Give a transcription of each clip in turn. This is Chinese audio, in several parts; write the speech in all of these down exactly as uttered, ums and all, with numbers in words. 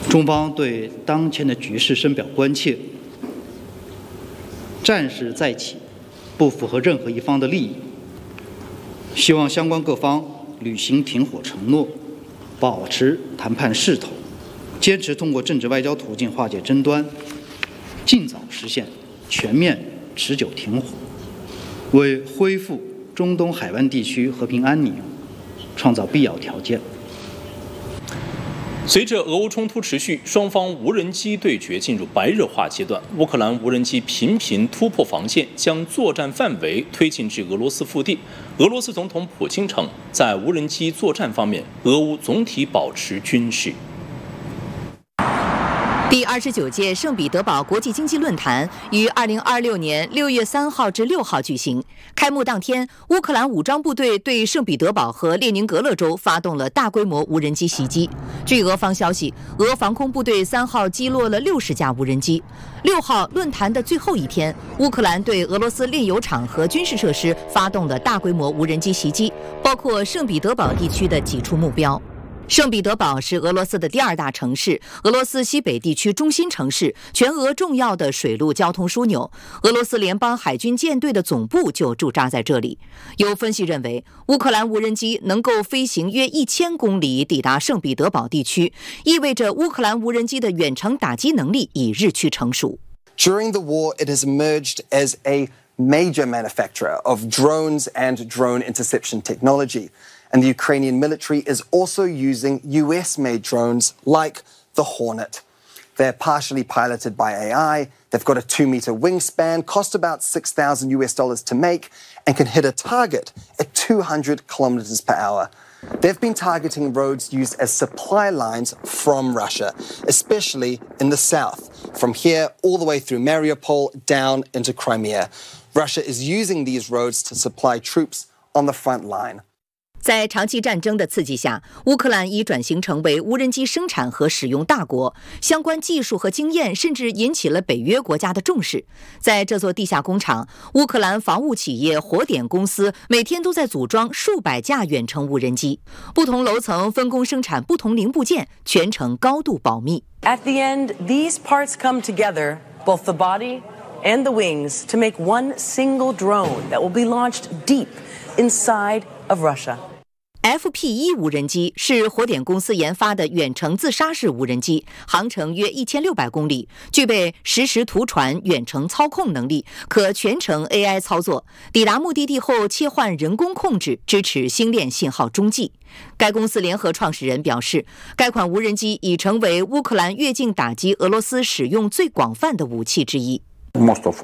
中方对当前的局势深表关切，战事再起，不符合任何一方的利益。希望相关各方履行停火承诺，保持谈判势头，坚持通过政治外交途径化解争端，尽早实现全面持久停火，为恢复中东海湾地区和平安宁创造必要条件。 随着俄乌冲突持续，双方无人机对决进入白热化阶段。乌克兰无人机频频突破防线，将作战范围推进至俄罗斯腹地。俄罗斯总统普京称，在无人机作战方面，俄乌总体保持均势。 第二十九届圣彼得堡国际经济论坛于二零二六年六月三号至六号举行。开幕当天，乌克兰武装部队对圣彼得堡和列宁格勒州发动了大规模无人机袭击。据俄方消息，俄防空部队三号击落了六十架无人机。六号论坛的最后一天，乌克兰对俄罗斯炼油厂和军事设施发动了大规模无人机袭击，包括圣彼得堡地区的几处目标。圣彼得堡是俄罗斯的第二大城市，俄罗斯西北地区中心城市，全俄重要的水陆交通枢纽。俄罗斯联邦海军舰队的总部就驻扎在这里。有分析认为，乌克兰无人机能够飞行约一千公里抵达圣彼得堡地区，意味着乌克兰无人机的远程打击能力已日趋成熟。 During the war, it has emerged as a major manufacturer of drones and drone interception technology. And the Ukrainian military is also using U S-made drones like the Hornet. They're partially piloted by A I, they've got a two-meter wingspan, cost about six thousand U S dollars to make, and can hit a target at two hundred kilometers per hour. They've been targeting roads used as supply lines from Russia, especially in the south, from here all the way through Mariupol down into Crimea. Russia is using these roads to supply troops on the front line. 在长期战争的刺激下，乌克兰已转型成为无人机生产和使用大国，相关技术和经验甚至引起了北约国家的重视。在这座地下工厂，乌克兰防务企业火点公司每天都在组装数百架远程无人机，不同楼层分工生产不同零部件，全程高度保密。 At the end, these parts come together, both the body and the wings, to make one single drone that will be launched deep inside of Russia.F P 一 无人机是火点公司研发的远程自杀式无人机，航程约一千六百公里，具备实时图传远程操控能力，可全程 A I 操作。抵达目的地后切换人工控制，支持星链信号中继。该公司联合创始人表示，该款无人机已成为乌克兰越境打击俄罗斯使用最广泛的武器之一。 Most of uh,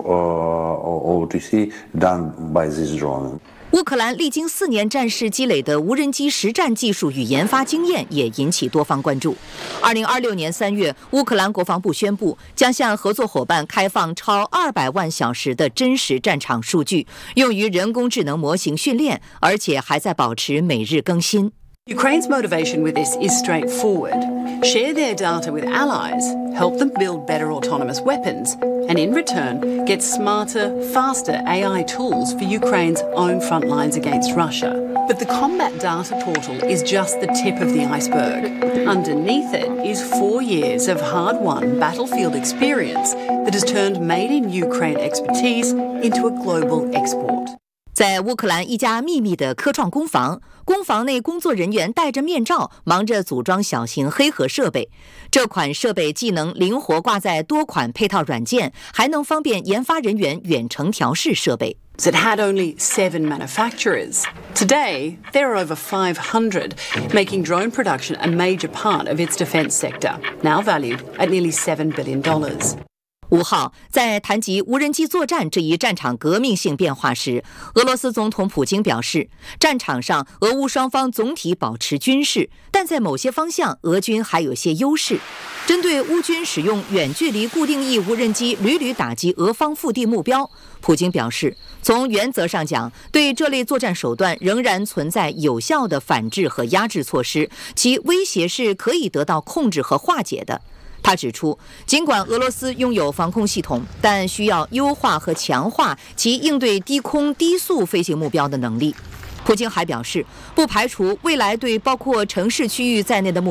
O T C done by this drone. 乌克兰历经四年战事积累的无人机实战技术与研发经验也引起多方关注。二零二六年三月，乌克兰国防部宣布将向合作伙伴开放超二百万小时的真实战场数据，用于人工智能模型训练，而且还在保持每日更新。 Ukraine's motivation with this is straightforward. Share their data with allies, help them build better autonomous weapons, and in return, get smarter, faster A I tools for Ukraine's own front lines against Russia. But the combat data portal is just the tip of the iceberg. Underneath it is four years of hard-won battlefield experience that has turned made-in-Ukraine expertise into a global export. 在乌克兰一家秘密的科创工房，工房内工作人员戴着面罩，忙着组装小型黑盒设备。这款设备既能灵活挂在多款配套软件，还能方便研发人员远程调试设备。 It had only seven manufacturers. Today, there are over five hundred, making drone production a major part of its defense sector, now valued at nearly seven billion dollars. 五号，在谈及无人机作战这一战场革命性变化时，俄罗斯总统普京表示，战场上俄乌双方总体保持均势，但在某些方向，俄军还有些优势。针对乌军使用远距离固定翼无人机屡屡打击俄方腹地目标，普京表示，从原则上讲，对这类作战手段仍然存在有效的反制和压制措施，其威胁是可以得到控制和化解的。他指出，尽管俄罗斯拥有防空系统，但需要优化和强化其应对低空低速飞行目标的能力。普京还表示，不排除未来对包括城市区域在内的目